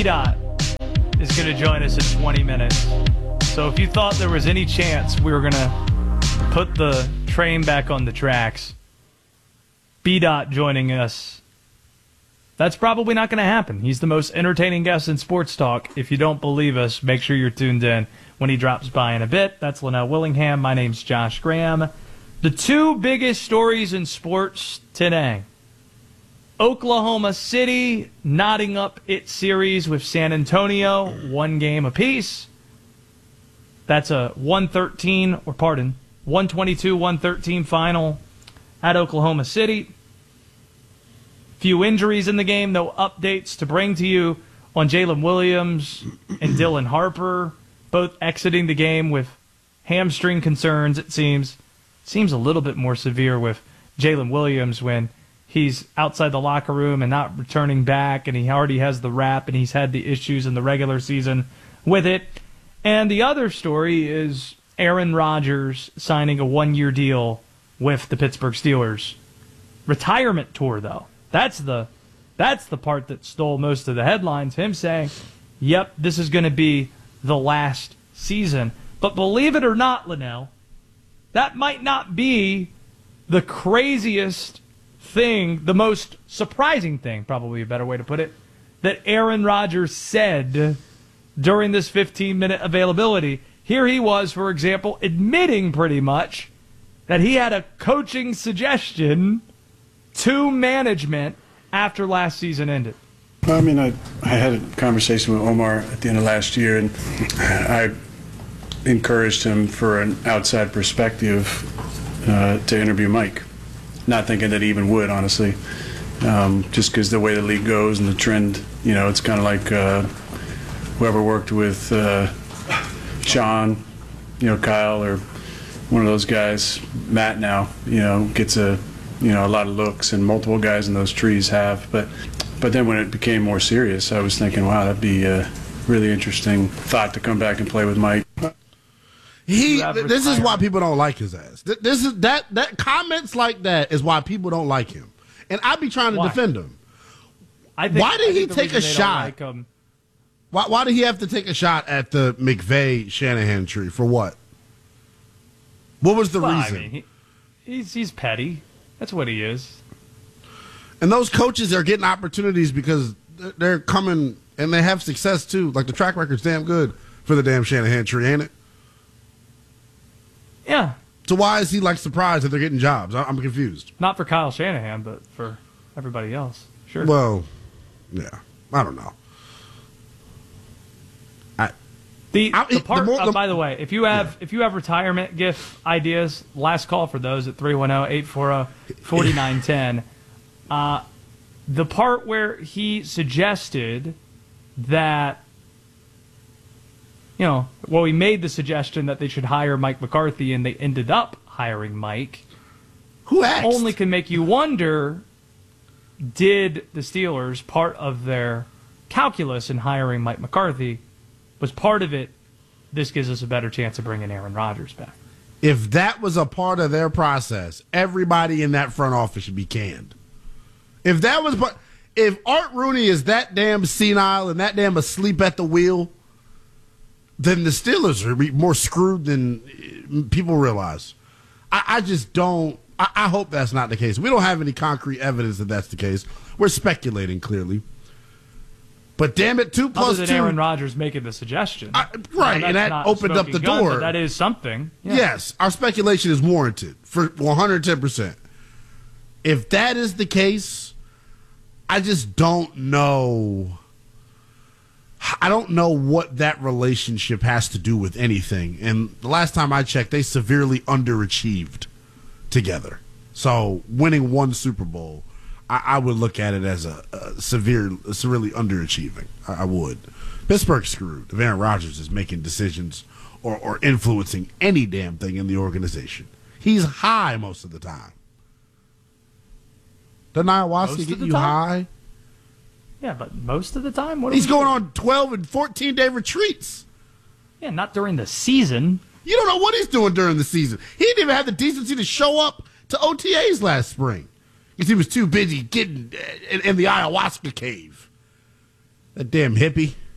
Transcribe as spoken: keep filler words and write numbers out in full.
B-Dot is going to join us in twenty minutes. So if you thought there was any chance we were going to put the train back on the tracks, B-Dot joining us, that's probably not going to happen. He's the most entertaining guest in sports talk. If you don't believe us, make sure you're tuned in when he drops by in a bit. That's Linnell Willingham. My name's Josh Graham. The two biggest stories in sports today. Oklahoma City knotting up its series with San Antonio, one game apiece. That's a one thirteen, or pardon, one twenty-two one thirteen final at Oklahoma City. Few injuries in the game, no updates to bring to you on Jalen Williams and Dylan Harper, both exiting the game with hamstring concerns, it seems. Seems a little bit more severe with Jalen Williams when he's outside the locker room and not returning back, and he already has the rap, and he's had the issues in the regular season with it. And the other story is Aaron Rodgers signing a one-year deal with the Pittsburgh Steelers. Retirement tour, though. That's the that's the part that stole most of the headlines. Him saying, yep, this is going to be the last season. But believe it or not, Linnell, that might not be the craziest thing, the most surprising thing, probably a better way to put it, that Aaron Rodgers said during this fifteen-minute availability. Here he was, for example, admitting pretty much that he had a coaching suggestion to management after last season ended. Well, I mean, I, I had a conversation with Omar at the end of last year, and I encouraged him for an outside perspective uh, to interview Mike. Not thinking that he even would, honestly, um, just because the way the league goes and the trend, you know, it's kind of like uh, whoever worked with uh, Sean, you know, Kyle, or one of those guys, Matt now, you know, gets a, you know, a lot of looks, and multiple guys in those trees have. But, but then when it became more serious, I was thinking, wow, that'd be a really interesting thought to come back and play with Mike. He. This is why people don't like his ass. This is that that comments like that is why people don't like him, and I be trying to why? defend him. I think, why did I he think take a shot? Like him. Why, why did he have to take a shot at the McVay Shanahan tree for what? What was the well, reason? I mean, he, he's he's petty. That's what he is. And those coaches are getting opportunities because they're coming and they have success too. Like the track record's damn good for the damn Shanahan tree, ain't it? Yeah. So why is he like surprised that they're getting jobs? I'm confused. Not for Kyle Shanahan, but for everybody else. Sure. Well, yeah. I don't know. I the, I, the part. the more, the, uh, by the way, if you have yeah. if you have retirement gift ideas, last call for those at three one zero, eight four zero, four nine one zero. Uh, the part where he suggested that, you know, well, he made the suggestion that they should hire Mike McCarthy, and they ended up hiring Mike. Who asked? Only can make you wonder, did the Steelers, part of their calculus in hiring Mike McCarthy, was part of it, this gives us a better chance of bringing Aaron Rodgers back? If that was a part of their process, everybody in that front office should be canned. If that was part, if Art Rooney is that damn senile and that damn asleep at the wheel, then the Steelers are more screwed than people realize. I, I just don't. I, I hope that's not the case. We don't have any concrete evidence that that's the case. We're speculating, clearly. But damn it, two plus Other than two. Aaron Rodgers making the suggestion. I, right, now, and that opened up the gun, door. But that is something. Yeah. Yes, our speculation is warranted for one hundred ten percent. If that is the case, I just don't know. I don't know what that relationship has to do with anything. And the last time I checked, they severely underachieved together. So winning one Super Bowl, I, I would look at it as a, a severe, severely underachieving. I, I would. Pittsburgh's screwed if Aaron Rodgers is making decisions or, or influencing any damn thing in the organization. He's high most of the time. Doesn't ayahuasca get you time? high? Yeah, but most of the time, what He's going doing? on twelve and fourteen day retreats. Yeah, not during the season. You don't know what he's doing during the season. He didn't even have the decency to show up to O T As last spring because he was too busy getting in, in the ayahuasca cave. That damn hippie.